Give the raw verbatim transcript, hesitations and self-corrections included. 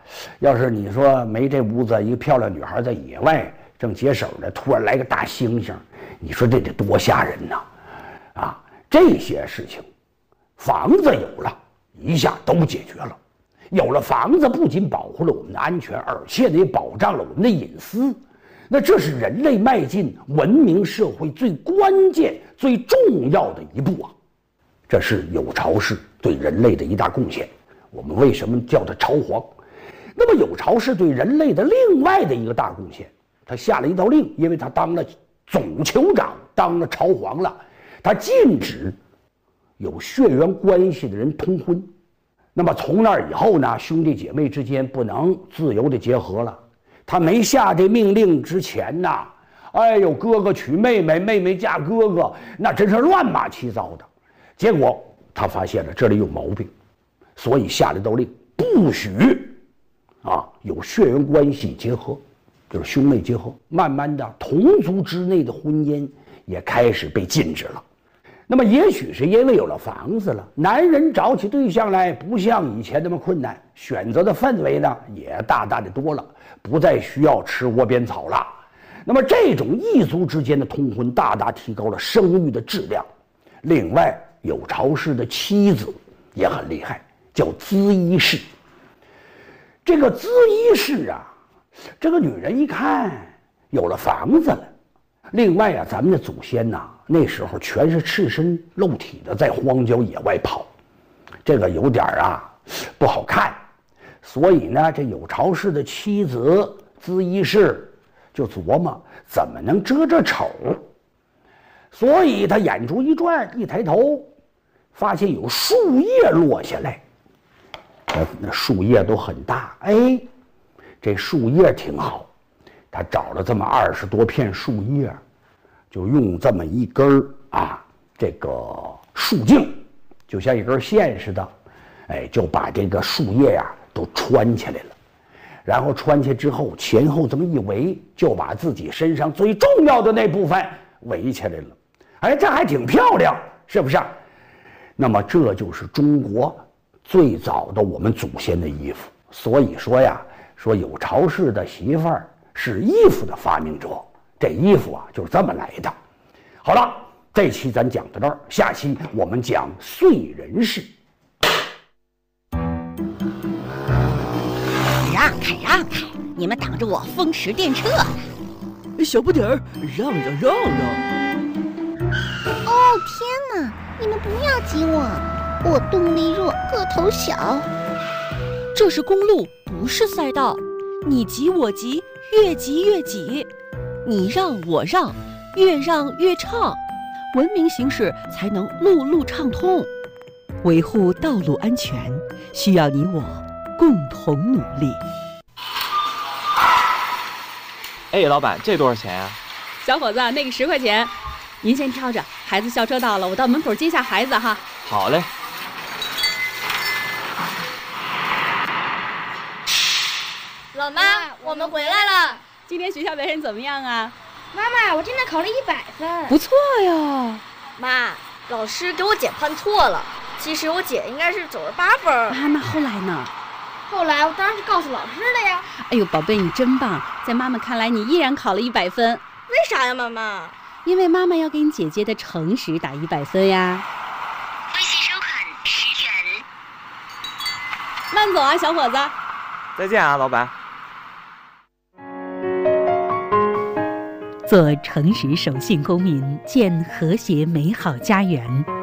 要是你说没这屋子，一个漂亮女孩在野外正解手呢，突然来个大猩猩，你说这得多吓人呐！啊，这些事情，房子有了，一下都解决了。有了房子，不仅保护了我们的安全，而且呢也保障了我们的隐私。那这是人类迈进文明社会最关键、最重要的一步啊！这是有巢氏对人类的一大贡献。我们为什么叫它巢皇？那么有巢氏对人类的另外的一个大贡献，他下了一道令，因为他当了总酋长，当了巢皇了，他禁止有血缘关系的人通婚。那么从那以后呢，兄弟姐妹之间不能自由的结合了。他没下这命令之前呐，哎呦，哥哥娶妹妹，妹妹嫁哥哥，那真是乱码七糟的。结果他发现了这里有毛病，所以下了道令，不许啊有血缘关系结合，就是兄妹结合。慢慢的，同族之内的婚姻也开始被禁止了。那么也许是因为有了房子了，男人找起对象来不像以前那么困难，选择的范围呢也大大的多了，不再需要吃窝边草了。那么这种异族之间的通婚大大提高了生育的质量。另外，有巢氏的妻子也很厉害，叫咨衣氏。这个咨衣氏啊，这个女人一看有了房子了。另外啊，咱们的祖先呐、啊，那时候全是赤身露体的在荒郊野外跑，这个有点啊不好看，所以呢，这有巢氏的妻子咨衣氏就琢磨怎么能遮遮丑，所以他眼珠一转，一抬头，发现有树叶落下来，那那树叶都很大，哎，这树叶挺好。他找了这么二十多片树叶，就用这么一根儿啊，这个树茎，就像一根线似的，哎，就把这个树叶呀、啊、都穿起来了。然后穿起来之后，前后这么一围，就把自己身上最重要的那部分围起来了。哎，这还挺漂亮，是不是？那么这就是中国最早的我们祖先的衣服。所以说呀，说有巢氏的媳妇儿是衣服的发明者，这衣服啊就是这么来的。好了，这期咱讲到这儿，下期我们讲燧人氏。 让开让开，你们挡着我风驰电掣。 小不点儿，让让让让！ 哦天哪，你们不要挤我，我动力弱，个头小。 这是公路，不是赛道，你挤我挤，越挤越挤，你让我让，越让越畅，文明行驶才能路路畅通。维护道路安全，需要你我共同努力。 哎，老板，这多少钱呀、啊？ 小伙子，那个十块钱，您先挑着。孩子校车到了，我到门口接下孩子哈。 好嘞。 老妈，我们回来了。 今天学校表现怎么样啊？ 妈妈，我真的考了一百分。 不错哟。 妈，老师给我姐判错了，其实我姐应该是九十八分。 啊，那后来呢？ 后来我当然是告诉老师了呀。 哎呦，宝贝，你真棒！在妈妈看来，你依然考了一百分。 为啥呀，妈妈？ 因为妈妈要给你姐姐的诚实打一百分呀。 微信收款十元。 慢走啊，小伙子。 再见啊，老板。 做诚实守信公民，建和谐美好家园。